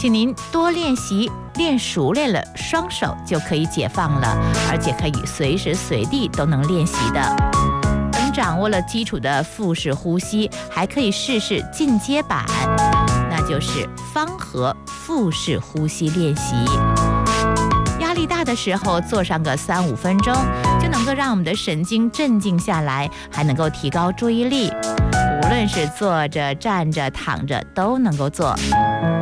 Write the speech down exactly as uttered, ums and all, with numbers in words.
请您多练习，练熟练了，双手就可以解放了，而且可以随时随地都能练习的。等掌握了基础的腹式呼吸，还可以试试进阶版，那就是方和腹式呼吸练习。压力大的时候做上个三五分钟，就能够让我们的神经镇静下来，还能够提高注意力。无论是坐着、站着、躺着都能够做。